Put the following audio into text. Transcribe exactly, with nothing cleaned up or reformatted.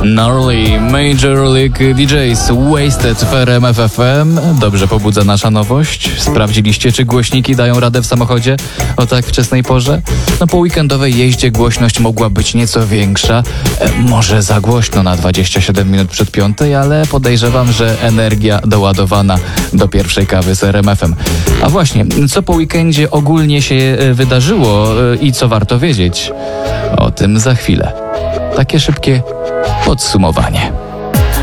Gnarly Major League D Js Wasted w R M F F M. Dobrze pobudza nasza nowość. Sprawdziliście, czy głośniki dają radę w samochodzie o tak wczesnej porze? No po weekendowej jeździe głośność mogła być nieco większa. E, może za głośno na dwadzieścia siedem minut przed piątej, ale podejrzewam, że energia doładowana do pierwszej kawy z R M F em. A właśnie, co po weekendzie ogólnie się e, wydarzyło e, i co warto wiedzieć? O tym za chwilę. Takie szybkie podsumowanie.